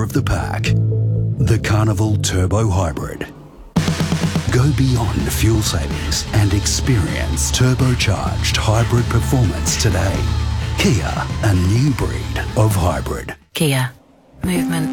of the pack. The Carnival Turbo Hybrid. Go beyond fuel savings and experience turbocharged hybrid performance today. Kia, a new breed of hybrid. Kia. Movement